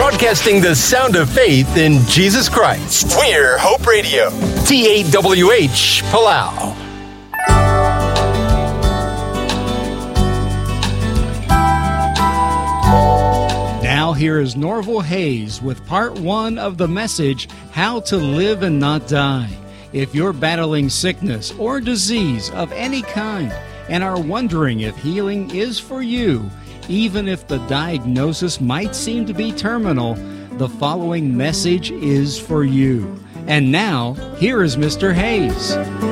broadcasting the sound of faith in Jesus Christ. We're Hope Radio, TAWH, Palau. Now here is Norval Hayes with part 1 of the message, How to Live and Not Die. If you're battling sickness or disease of any kind and are wondering if healing is for you, even if the diagnosis might seem to be terminal, the following message is for you. And now, here is Mr. Hayes.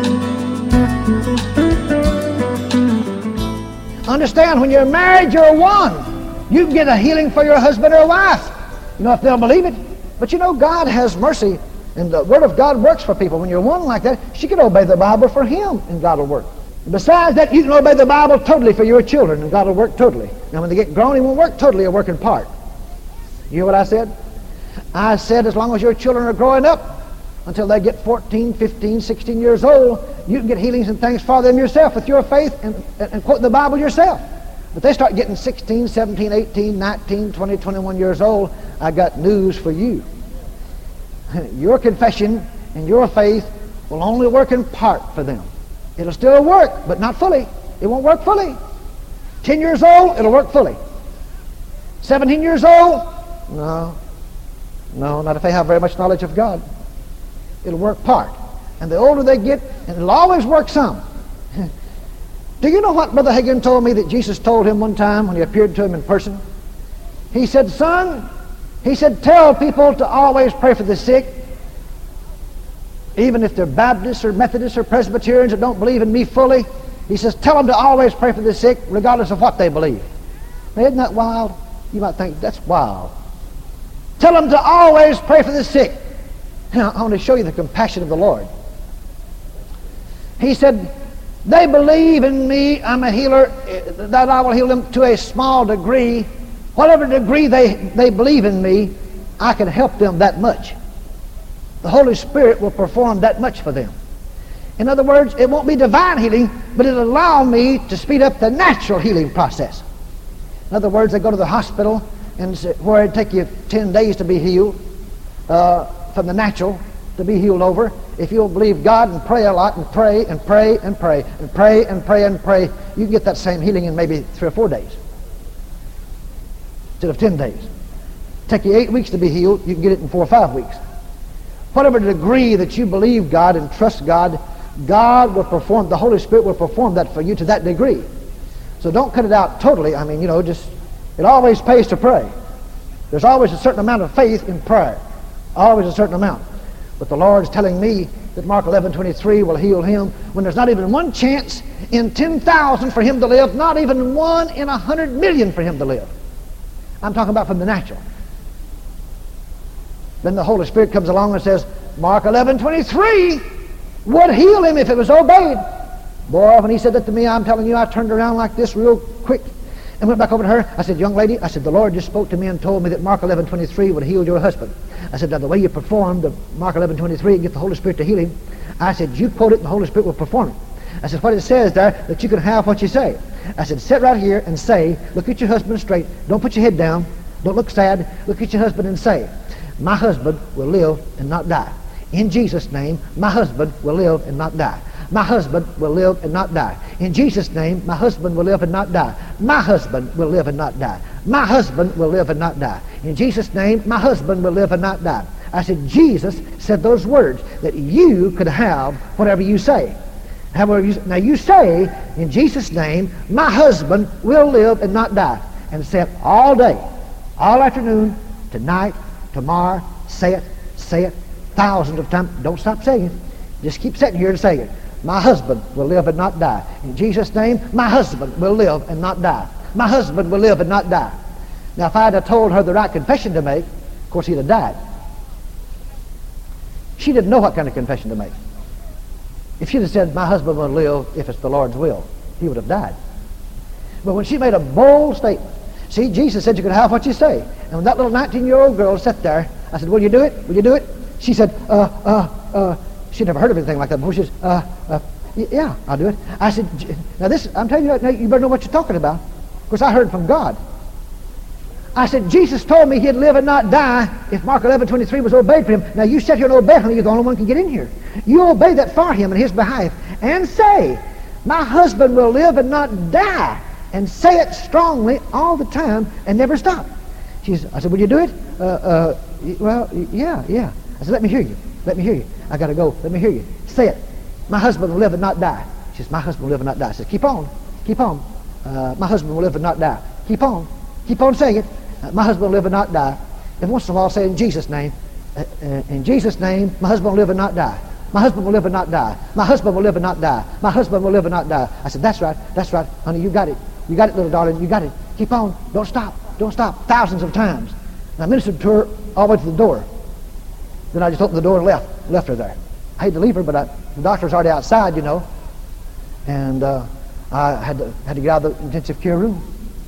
Understand, when you're married, you're one. You can get a healing for your husband or wife, if they'll believe it. But God has mercy, and the Word of God works for people. When you're one like that, she can obey the Bible for him, and God will work. Besides that, you can obey the Bible totally for your children, and God will work totally. Now, when they get grown, He won't work totally, He'll work in part. You hear what I said? I said as long as your children are growing up, until they get 14, 15, 16 years old, you can get healings and things for them yourself with your faith and quote the Bible yourself. But they start getting 16, 17, 18, 19, 20, 21 years old, I got news for you. Your confession and your faith will only work in part for them. It'll still work, but not fully. It won't work fully. 10 years old, it'll work fully. 17 years old, no, not if they have very much knowledge of God. It'll work part. And the older they get, and it'll always work some. Do you know what Brother Hagin told me that Jesus told him one time when He appeared to him in person? He said, son, tell people to always pray for the sick, even if they're Baptists or Methodists or Presbyterians that don't believe in me fully. He says, tell them to always pray for the sick regardless of what they believe. Now, isn't that wild? You might think, that's wild. Tell them to always pray for the sick. Now, I want to show you the compassion of the Lord. He said, they believe in me, I'm a healer, that I will heal them to a small degree. Whatever degree they believe in me, I can help them that much. The Holy Spirit will perform that much for them. In other words, it won't be divine healing, but it'll allow me to speed up the natural healing process. In other words, they go to the hospital and where it'd take you 10 days to be healed, from the natural to be healed over. If you'll believe God and pray a lot and pray and pray and pray and pray and pray and pray, you can get that same healing in maybe 3 or 4 days instead of 10 days. Take you 8 weeks to be healed, you can get it in 4 or 5 weeks. Whatever degree that you believe God and trust God, God will perform, the Holy Spirit will perform that for you to that degree. So don't cut it out totally. It always pays to pray. There's always a certain amount of faith in prayer. Always a certain amount. But the Lord's telling me that Mark 11:23 will heal him when there's not even one chance in 10,000 for him to live, not even 1 in 100 million for him to live. I'm talking about from the natural. Then the Holy Spirit comes along and says, Mark 11:23 would heal him if it was obeyed. Boy, when he said that to me, I'm telling you, I turned around like this real quick and went back over to her. I said, young lady, the Lord just spoke to me and told me that Mark 11:23 would heal your husband. I said, now the way you perform the Mark 11:23 and get the Holy Spirit to heal him, I said, you quote it and the Holy Spirit will perform it. I said, what it says there, that you can have what you say. I said, sit right here and say, look at your husband straight. Don't put your head down. Don't look sad. Look at your husband and say, my husband will live and not die. In Jesus' name, my husband will live and not die. My husband will live and not die. In Jesus' name, my husband will live and not die. My husband will live and not die. My husband will live and not die. In Jesus' name, my husband will live and not die. I said, Jesus said those words that you could have whatever you say. Now you say, in Jesus' name, my husband will live and not die. And say it all day, all afternoon, tonight, tomorrow. Say it thousands of times. Don't stop saying it. Just keep sitting here and say it. My husband will live and not die. In Jesus' name, my husband will live and not die. My husband will live and not die. Now, if I had told her the right confession to make, of course, he'd have died. She didn't know what kind of confession to make. If she'd have said, my husband will live if it's the Lord's will, he would have died. But when she made a bold statement, see, Jesus said you could have what you say. And when that little 19-year-old girl sat there, I said, will you do it? Will you do it? She said, she'd never heard of anything like that before. She said, yeah, I'll do it. I said, now this, I'm telling you right now, you better know what you're talking about. Of course, I heard from God. I said, Jesus told me he'd live and not die if Mark 11:23 was obeyed for him. Now you sit here and obey him, you're the only one who can get in here. You obey that for him in his behalf and say, my husband will live and not die. And say it strongly all the time and never stop. I said, will you do it? Well, yeah. I said, let me hear you. Let me hear you. I got to go. Let me hear you. Say it. My husband will live and not die. She says, my husband will live and not die. I said, keep on. Keep on. My husband will live and not die. Keep on. Keep on saying it. My husband will live and not die. And once in a while say in Jesus' name. In Jesus' name, my husband will live and not die. My husband will live and not die. My husband will live and not die. My husband will live and not die. I said, that's right. That's right. Honey, you got it. You got it, little darling. You got it. Keep on. Don't stop. Don't stop. Thousands of times. And I ministered to her all the way to the door. Then I just opened the door and left her there. I hate to leave her, but the doctor's already outside, you know. And I had to get out of the intensive care room.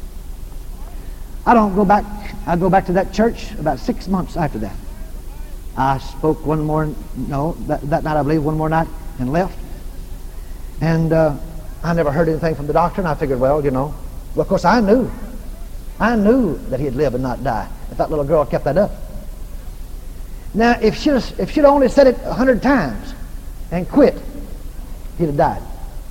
I go back to that church about 6 months after that. I spoke that night, I believe, one more night, and left. And I never heard anything from the doctor, and I figured, well, of course I knew that he'd live and not die if that little girl kept that up. Now, if she'd only said it 100 times and quit, he'd have died.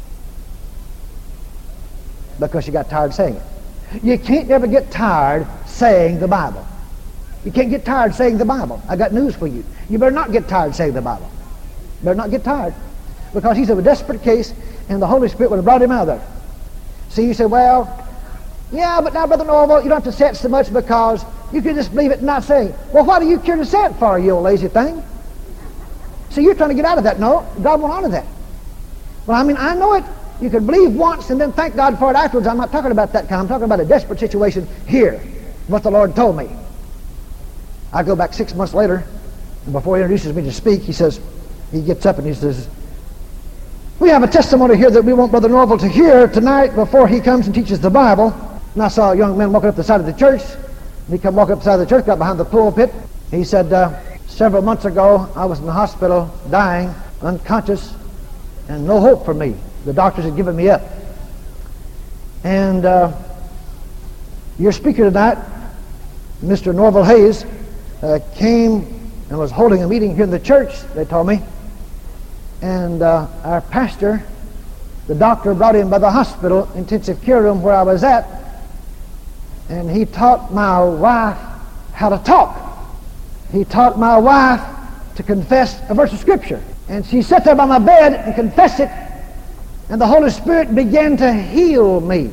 Because she got tired saying it. You can't ever get tired saying the Bible. You can't get tired saying the Bible. I got news for you. You better not get tired saying the Bible. You better not get tired. Because he's of a desperate case, and the Holy Spirit would have brought him out of there. See, you say, well, yeah, but now, Brother Norval, you don't have to say it so much because you can just believe it and not say it. Well, why do you care to say it for, you old lazy thing? See, you're trying to get out of that. No, God won't honor that. Well, I know it. You can believe once and then thank God for it afterwards. I'm not talking about that kind. I'm talking about a desperate situation here, what the Lord told me. I go back 6 months later, and before he introduces me to speak, he gets up and he says, we have a testimony here that we want Brother Norval to hear tonight before he comes and teaches the Bible. And I saw a young man walking up the side of the church. And he come walking up the side of the church, got behind the pulpit. He said, several months ago, I was in the hospital, dying, unconscious, and no hope for me. The doctors had given me up. And your speaker tonight, Mr. Norval Hayes, came and was holding a meeting here in the church, they told me. And our pastor, the doctor brought him by the hospital intensive care room where I was at, and he taught my wife how to talk. He taught my wife to confess a verse of Scripture. And she sat there by my bed and confessed it, and the Holy Spirit began to heal me.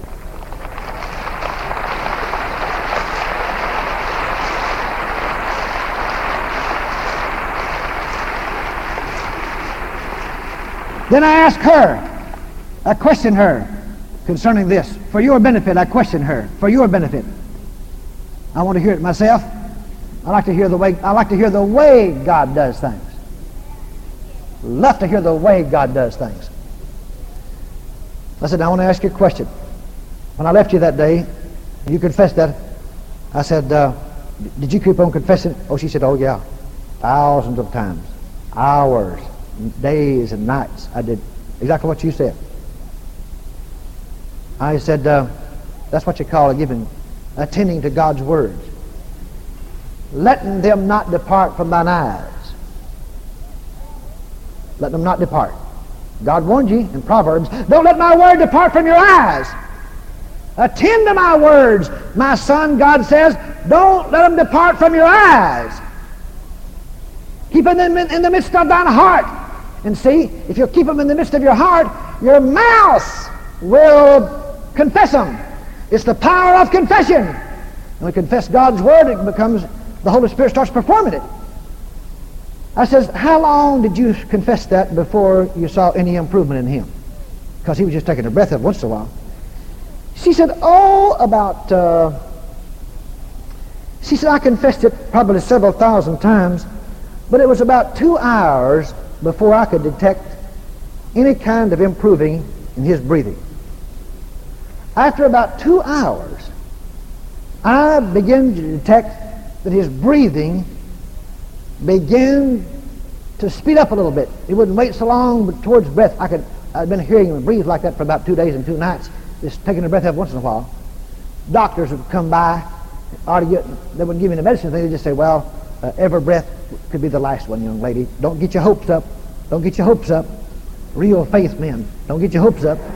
Then I asked her, I questioned her concerning this. For your benefit, I questioned her. For your benefit. I want to hear it myself. I like to hear the way God does things. Love to hear the way God does things. I said, I want to ask you a question. When I left you that day, you confessed that. I said, did you keep on confessing? Oh, she said, oh yeah. Thousands of times. Hours. Days and nights. I did exactly what you said. I said, that's what you call attending to God's words. Letting them not depart from thine eyes. Let them not depart. God warned you in Proverbs, don't let my word depart from your eyes. Attend to my words. My son, God says, don't let them depart from your eyes. Keep them in the midst of thine heart. And see, if you keep them in the midst of your heart, your mouth will confess them. It's the power of confession. When we confess God's word, it becomes, the Holy Spirit starts performing it. I says, how long did you confess that before you saw any improvement in him? Because he was just taking a breath every once in a while. She said, she said, I confessed it probably several thousand times, but it was about 2 hours before I could detect any kind of improving in his breathing. After about 2 hours, I began to detect that his breathing began to speed up a little bit. He wouldn't wait so long, but towards breath, I'd been hearing him breathe like that for about 2 days and 2 nights, just taking a breath every once in a while. Doctors would come by They wouldn't give me the medicine. They would just say, well, every breath could be the last one, young lady. Don't get your hopes up. Don't get your hopes up. Real faith men, don't get your hopes up.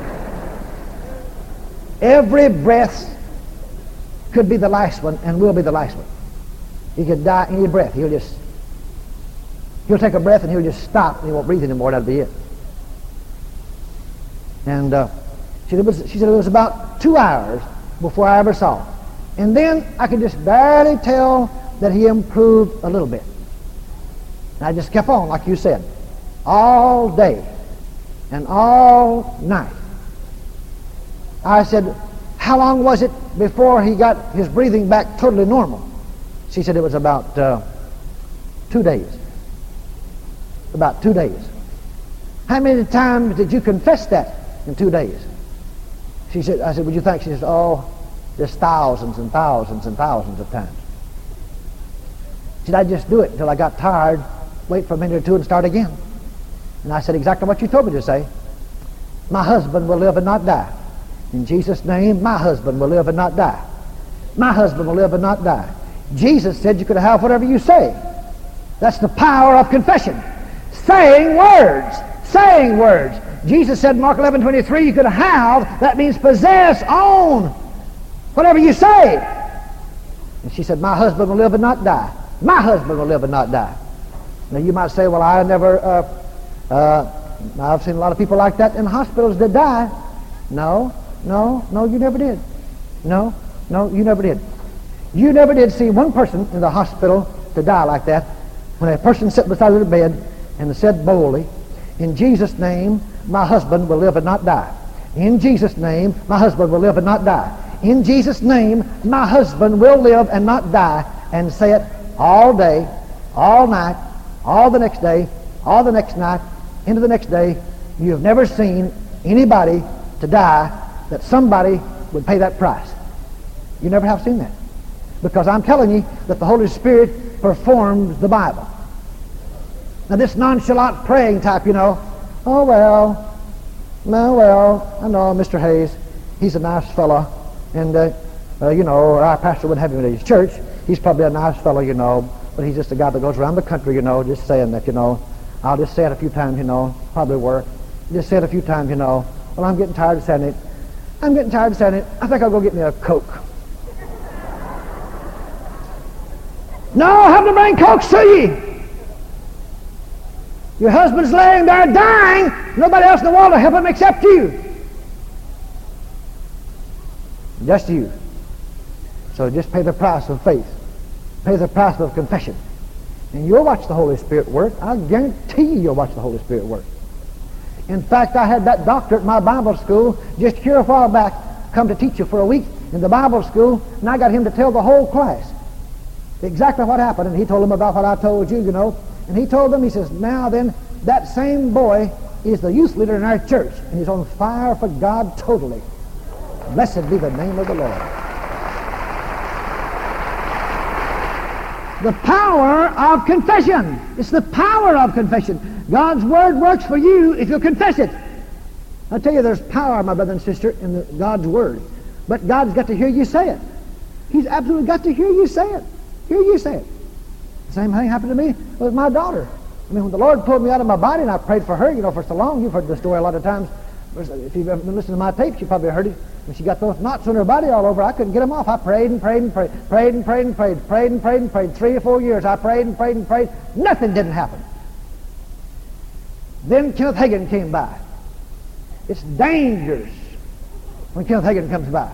Every breath could be the last one and will be the last one. He could die any breath. He'll take a breath and he'll just stop and he won't breathe anymore. That'll be it. And she said it was about 2 hours before I ever saw him. And then I could just barely tell that he improved a little bit. And I just kept on, like you said, all day and all night. I said, how long was it before he got his breathing back totally normal? She said it was about 2 days. About 2 days. How many times did you confess that in 2 days? She said, I said, would you think? She said, oh, there's thousands and thousands and thousands of times. She said, I'd just do it until I got tired, wait for a minute or two and start again. And I said exactly what you told me to say. My husband will live and not die. In Jesus' name, my husband will live and not die. My husband will live and not die. Jesus said you could have whatever you say. That's the power of confession. Saying words. Saying words. Jesus said in Mark 11:23, you could have, that means possess, own, whatever you say. And she said, my husband will live and not die. My husband will live and not die. Now you might say, well, I never, I've seen a lot of people like that in hospitals that die. No, you never did. No, you never did. You never did see one person in the hospital to die like that. When a person sat beside their bed and said boldly, in Jesus' name, my husband will live and not die. In Jesus' name, my husband will live and not die. In Jesus' name, my husband will live and not die. And say it all day, all night, all the next day, all the next night, into the next day. You have never seen anybody to die that somebody would pay that price. You never have seen that. Because I'm telling you that the Holy Spirit performs the Bible. Now this nonchalant praying type, oh well, I know Mr. Hayes, he's a nice fellow, and our pastor wouldn't have him in his church. He's probably a nice fellow, but he's just a guy that goes around the country, just saying that, I'll just say it a few times, probably work. Just say it a few times, well, I'm getting tired of saying it. I think I'll go get me a Coke. No, have to bring Cokes to you. Your husband's laying there dying. Nobody else in the world will help him except you. Just you. So just pay the price of faith. Pay the price of confession. And you'll watch the Holy Spirit work. I guarantee you'll watch the Holy Spirit work. In fact, I had that doctor at my Bible school just here a while back come to teach you for a week in the Bible school, and I got him to tell the whole class exactly what happened, and he told them about what I told you, and he told them, he says, now then, that same boy is the youth leader in our church, and he's on fire for God totally. Blessed be the name of the Lord. The power of confession. It's the power of confession. God's Word works for you if you confess it. I tell you, there's power, my brother and sister, in God's Word. But God's got to hear you say it. He's absolutely got to hear you say it. Hear you say it. The same thing happened to me with my daughter. When the Lord pulled me out of my body and I prayed for her, for so long, you've heard the story a lot of times. If you've ever been listening to my tapes, you probably heard it. When she got those knots on her body all over, I couldn't get them off. I prayed and prayed and prayed, prayed and prayed and prayed, prayed and prayed and prayed. 3 or 4 years I prayed and prayed and prayed. Nothing didn't happen. Then Kenneth Hagin came by. It's dangerous when Kenneth Hagin comes by.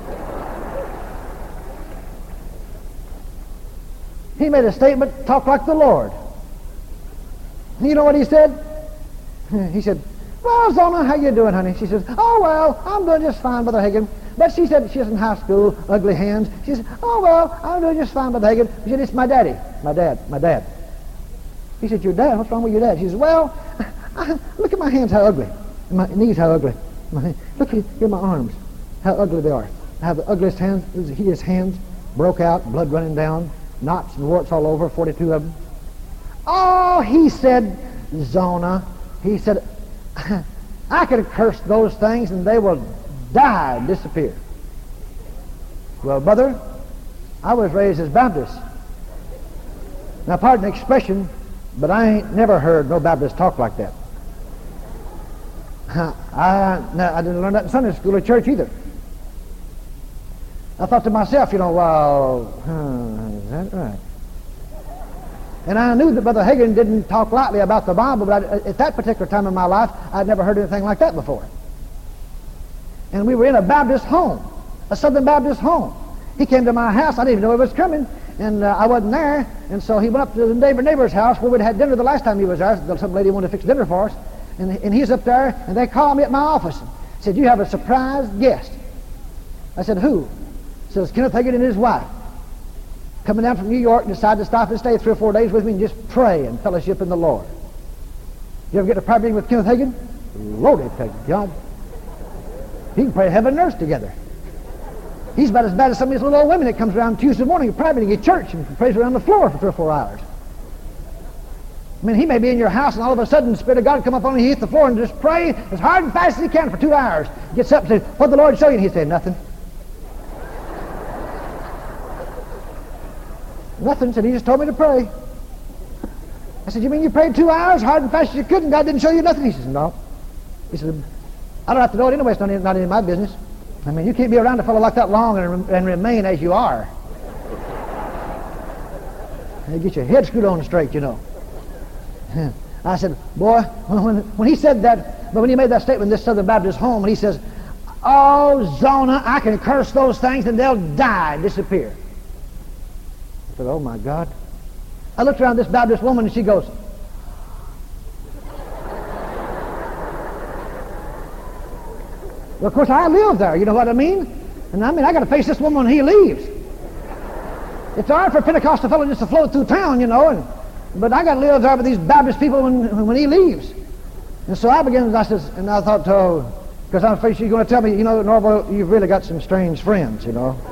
He made a statement, talk like the Lord. You know what he said? He said, well, Zona, how you doing, honey? She says, oh, well, I'm doing just fine, Brother Hagin. But she said, she's in high school, ugly hands. She said, oh, well, I'm doing just fine, Brother Hagin. She said, it's my daddy. My dad. He said, your dad? What's wrong with your dad? She says, well, look at my hands, how ugly. And my knees, how ugly. Look at my arms, how ugly they are. I have the ugliest hands. His hands broke out, blood running down, knots and warts all over, 42 of them. Oh, he said, Zona, he said, I could curse those things and they will die and disappear. Well, brother, I was raised as Baptist. Now, pardon the expression, but I ain't never heard no Baptist talk like that. I didn't learn that in Sunday school or church either. I thought to myself, well, is that right? And I knew that Brother Hagin didn't talk lightly about the Bible, but at that particular time in my life, I'd never heard anything like that before. And we were in a Baptist home, a Southern Baptist home. He came to my house. I didn't even know he was coming, and I wasn't there. And so he went up to the neighbor's house where we'd had dinner the last time he was there. Some lady wanted to fix dinner for us. And he's up there, and they called me at my office and said, "You have a surprise guest." I said, "Who?" He says, "Kenneth Hagin and his wife. Coming down from New York and decided to stop and stay 3 or 4 days with me and just pray and fellowship in the Lord." You ever get a prayer meeting with Kenneth Hagin? Lord, thank God. He can pray heaven and earth together. He's about as bad as some of these little old women that comes around Tuesday morning at prayer meeting at church and prays around the floor for 3 or 4 hours. I mean, he may be in your house and all of a sudden the Spirit of God come up on him, he hits the floor and just pray as hard and fast as he can for 2 hours. Gets up and says, "What did the Lord show you?" And he said, "Nothing." Nothing. Said, "He just told me to pray." I said, "You mean you prayed 2 hours hard and fast as you could and God didn't show you nothing?" He says, "No." He said, "I don't have to know it anyway. It's not any of my business. I mean, you can't be around a fellow like that long and remain as you are. You get your head screwed on straight, I said, "Boy," when he said that, but when he made that statement in this Southern Baptist home, and he says, "Oh, Zona, I can curse those things and they'll die and disappear." I said, "Oh my God." I looked around this Baptist woman and she goes, well, of course I live there, you know what I mean? And I got to face this woman when he leaves. It's hard for a Pentecostal fellow just to float through town, but I got to live there with these Baptist people when he leaves. And so I thought, oh, because I'm afraid she's going to tell me, Norval, you've really got some strange friends,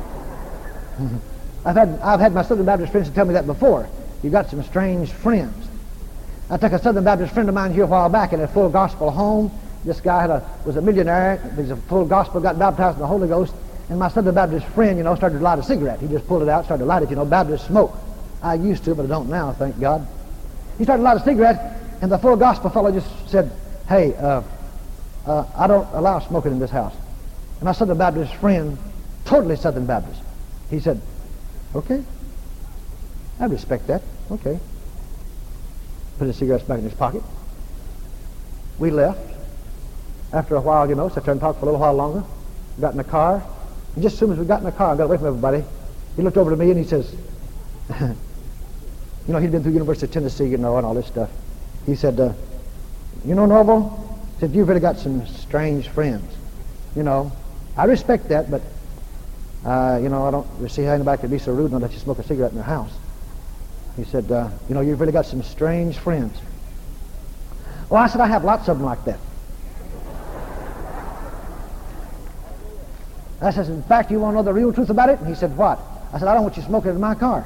I've had my Southern Baptist friends tell me that before. You got some strange friends. I took a Southern Baptist friend of mine here a while back in a full gospel home. This guy was a millionaire. He's a full gospel, got baptized in the Holy Ghost. And my Southern Baptist friend, started to light a cigarette. He just pulled it out, started to light it, Baptist smoke. I used to, but I don't now, thank God. He started to light a cigarette, and the full gospel fellow just said, "Hey, I don't allow smoking in this house." And my Southern Baptist friend, totally Southern Baptist, he said, "Okay, I respect that. Okay." Put his cigarettes back in his pocket. We left. After a while, sat there and talked for a little while longer. Got in the car. And just as soon as we got in the car and got away from everybody, he looked over to me and he says, he'd been through University of Tennessee, and all this stuff. He said, Norval, said, "You've really got some strange friends. I respect that, but, I don't see how anybody could be so rude and let you smoke a cigarette in their house." He said, "You've really got some strange friends." Well, I said, "I have lots of them like that." I said, "In fact, you want to know the real truth about it?" And he said, "What?" I said, "I don't want you smoking in my car."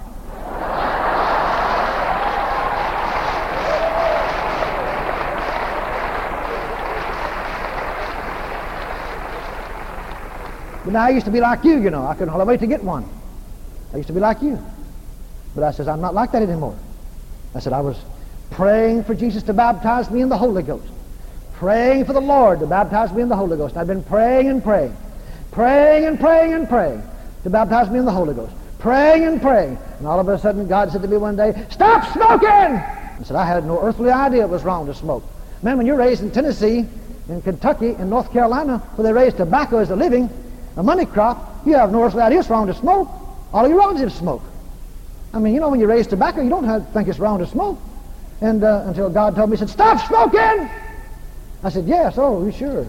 But now I used to be like you, I couldn't hardly wait to get one. I used to be like you. But I says, I'm not like that anymore. I said, I was praying for Jesus to baptize me in the Holy Ghost. Praying for the Lord to baptize me in the Holy Ghost. And I've been praying and praying. Praying and praying and praying to baptize me in the Holy Ghost. Praying and praying. And all of a sudden God said to me one day, "Stop smoking!" I said, I had no earthly idea it was wrong to smoke. Man, when you're raised in Tennessee, in Kentucky, in North Carolina, where they raise tobacco as a living, a money crop, you have no earthly idea it's wrong to smoke. All of your relatives smoke. When you raise tobacco, you don't think it's wrong to smoke. And until God told me, he said, "Stop smoking!" I said, "Yes, oh, you sure?"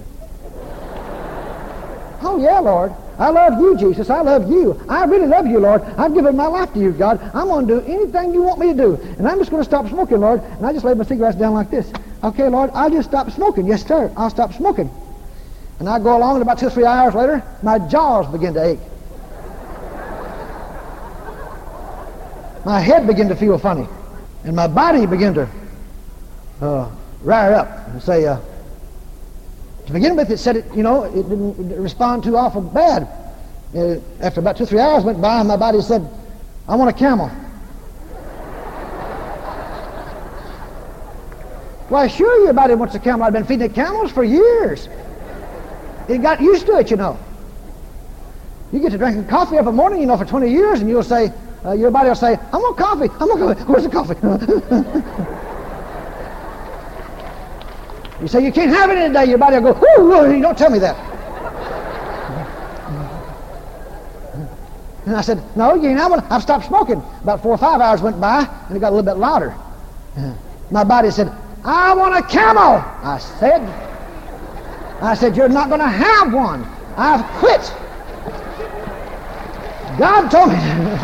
"Oh, yeah, Lord. I love you, Jesus. I love you. I really love you, Lord. I've given my life to you, God. I'm going to do anything you want me to do. And I'm just going to stop smoking, Lord." And I just laid my cigarettes down like this. "Okay, Lord, I'll just stop smoking." "Yes, sir, I'll stop smoking." And I go along, and about 2 or 3 hours later, my jaws begin to ache. My head began to feel funny. And my body began to rile up and say, to begin with, it said it didn't respond too awful bad. After about 2 or 3 hours went by, my body said, I want a camel. Why, sure, your body wants a camel. I've been feeding it camels for years. It got used to it, you know. You get to drinking coffee every morning, you know, for 20 years, and you'll say, your body will say, I want coffee. I want coffee. Where's the coffee? You say, you can't have it today. Your body will go, ooh, you don't tell me that. And I said, no, you ain't have one. I've stopped smoking. About 4 or 5 hours went by, and it got a little bit louder. My body said, I want a camel. I said, you're not going to have one. I've quit. God told me.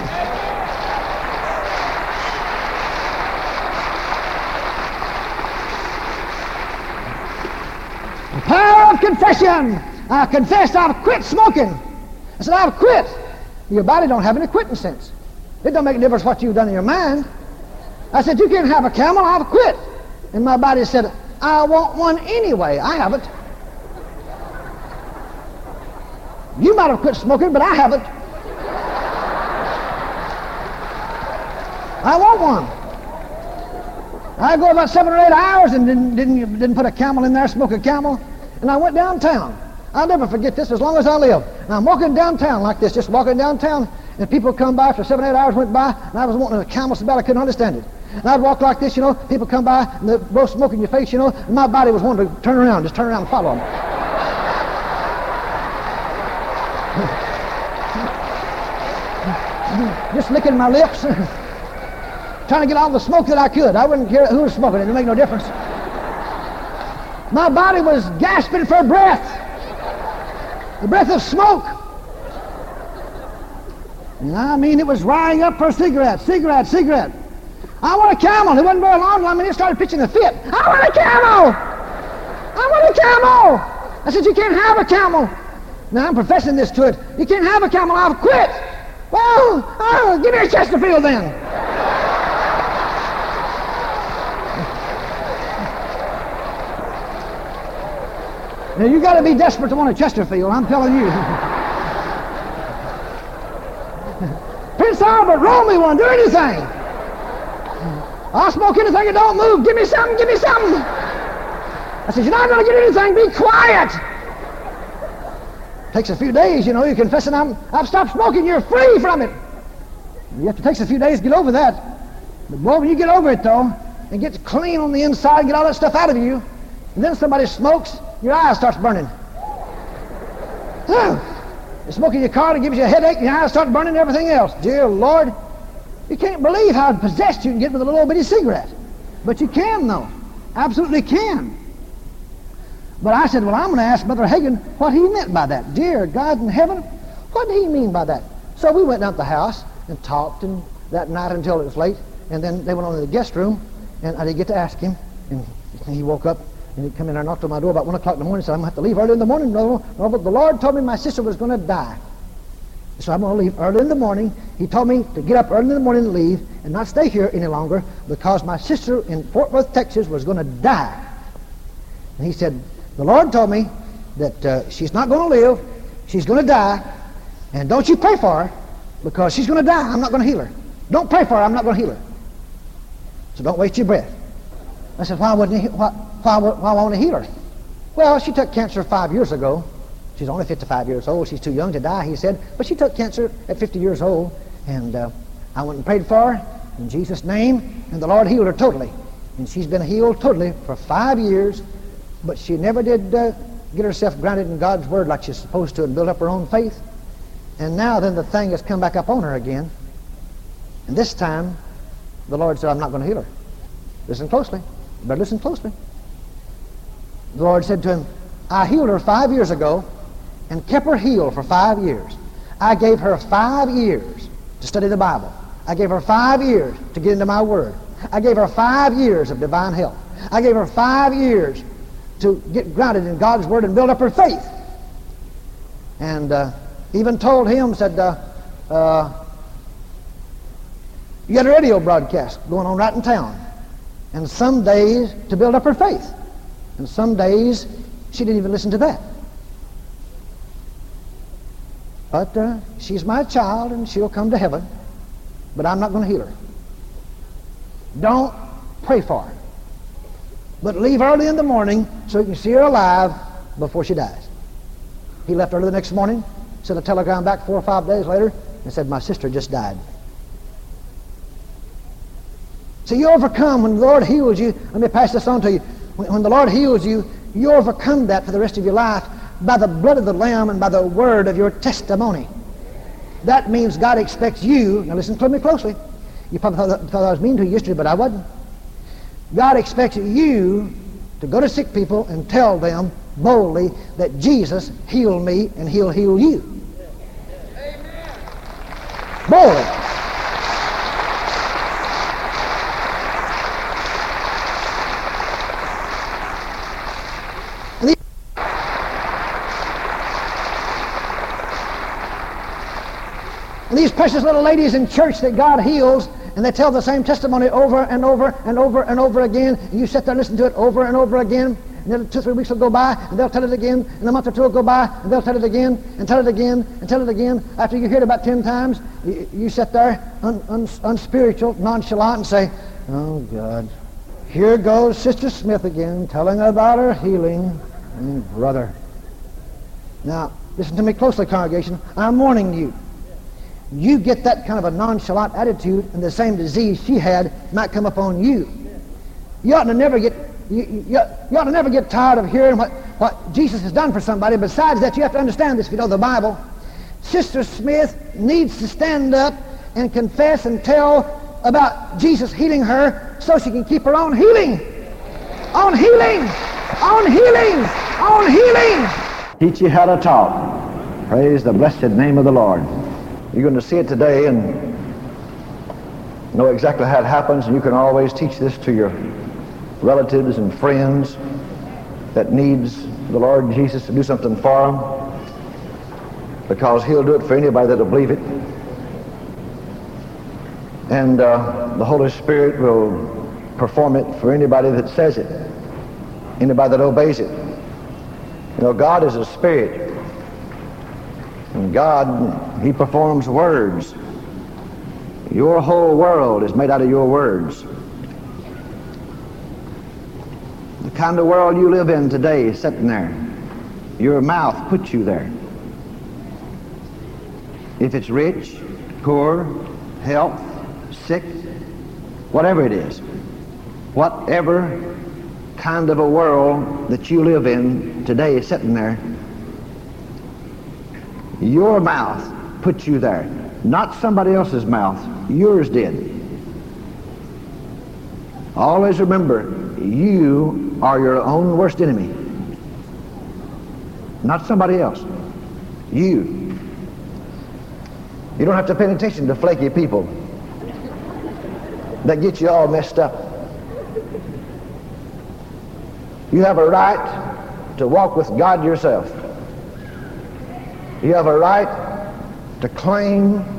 The power of confession. I confessed I've quit smoking. I said, I've quit. Your body don't have any quitting sense. It don't make a difference what you've done in your mind. I said, you can't have a camel. I've quit. And my body said, I want one anyway. I haven't. You might have quit smoking, but I haven't. I want one. I go about 7 or 8 hours and didn't put a camel in there, smoke a camel, and I went downtown. I'll never forget this as long as I live. And I'm walking downtown like this, just walking downtown, and people come by after 7 or 8 hours went by, and I was wanting a camel so bad I couldn't understand it. And I'd walk like this, you know, people come by, and they're both smoking in your face, you know, and my body was wanting to turn around, just turn around and follow them. Just licking my lips, trying to get all the smoke that I could. I wouldn't care who was smoking, it didn't make no difference. My body was gasping for breath, the breath of smoke. And I mean, it was rying up for cigarette. I want a camel. It wasn't very long till it started pitching a fit. I want a camel! I want a camel! I said, you can't have a camel. Now I'm professing this to it. You can't have a camel. I've quit. Well, give me a Chesterfield then. Now you got to be desperate to want a Chesterfield, I'm telling you. Prince Albert, roll me one, do anything. I'll smoke anything that don't move. Give me something, give me something. I said, you're not going to get anything, be quiet. Takes a few days, you know, you're confessing I've stopped smoking, you're free from it. You have to take a few days to get over that. But boy, when you get over it though, and get clean on the inside, get all that stuff out of you, and then somebody smokes, your eyes starts burning. You're smoking your car, it gives you a headache, and your eyes start burning and everything else. Dear Lord, you can't believe how possessed you can get with a little bitty cigarette. But you can though, absolutely can. But I said, well, I'm going to ask Brother Hagin what he meant by that. Dear God in heaven, what did he mean by that? So we went down to the house and talked and that night until it was late. And then they went on to the guest room, and I didn't get to ask him. And he woke up, and he come in there and knocked on my door about 1 o'clock in the morning and said, I'm going to have to leave early in the morning. No, but the Lord told me my sister was going to die. So I'm going to leave early in the morning. He told me to get up early in the morning and leave and not stay here any longer because my sister in Fort Worth, Texas was going to die. And he said, the Lord told me that she's not going to live, she's going to die, and don't you pray for her because she's going to die. I'm not going to heal her. Don't pray for her. I'm not going to heal her. So don't waste your breath. I said, why wouldn't he, why won't he heal her? Well, she took cancer 5 years ago. She's only 55 years old. She's too young to die, he said. But she took cancer at 50 years old. And I went and prayed for her in Jesus' name, and the Lord healed her totally. And she's been healed totally for 5 years. But she never did get herself grounded in God's Word like she's supposed to and build up her own faith. And now then the thing has come back up on her again. And this time, the Lord said, I'm not going to heal her. Listen closely. You better listen closely. The Lord said to him, I healed her 5 years ago and kept her healed for 5 years. I gave her 5 years to study the Bible. I gave her 5 years to get into my Word. I gave her 5 years of divine health. I gave her 5 years to get grounded in God's Word and build up her faith. And even told him, said, you got a radio broadcast going on right in town. And some days to build up her faith. And some days she didn't even listen to that. But she's my child and she'll come to heaven. but I'm not going to heal her. Don't pray for her, but leave early in the morning so you can see her alive before she dies. He left early the next morning, sent a telegram back 4 or 5 days later, and said, my sister just died. So you overcome when the Lord heals you. Let me pass this on to you. When the Lord heals you, you overcome that for the rest of your life by the blood of the Lamb and by the word of your testimony. That means God expects you, now listen to me closely. You probably thought I was mean to you yesterday, but I wasn't. God expects you to go to sick people and tell them boldly that Jesus healed me and He'll heal you. Amen. Boldly. And these precious little ladies in church that God heals, and they tell the same testimony over and over and over and over again, and you sit there and listen to it over and over again, and then 2 or 3 weeks will go by, and they'll tell it again, and a month or two will go by, and they'll tell it again, and tell it again, and tell it again. After you hear it about 10 times, you sit there unspiritual, nonchalant, and say, oh God, here goes Sister Smith again, telling about her healing. Brother. Now, listen to me closely, congregation. I'm warning you. You get that kind of a nonchalant attitude, and the same disease she had might come upon you. You ought to never get tired of hearing what Jesus has done for somebody. Besides that, you have to understand this if you know the Bible. Sister Smith needs to stand up and confess and tell about Jesus healing her so she can keep her own healing. On healing! On healing! On healing! Teach you how to talk. Praise the blessed name of the Lord. You're going to see it today and know exactly how it happens, and you can always teach this to your relatives and friends that needs the Lord Jesus to do something for them, because He'll do it for anybody that'll believe it. And the Holy Spirit will perform it for anybody that says it, anybody that obeys it. You know, God is a spirit. And God, He performs words. Your whole world is made out of your words. The kind of world you live in today is sitting there. Your mouth puts you there. If it's rich, poor, health, sick, whatever it is, whatever kind of a world that you live in today is sitting there, your mouth put you there. Not somebody else's mouth. Yours did. Always remember, you are your own worst enemy. Not somebody else. You. You don't have to pay attention to flaky people that get you all messed up. You have a right to walk with God yourself. You have a right to claim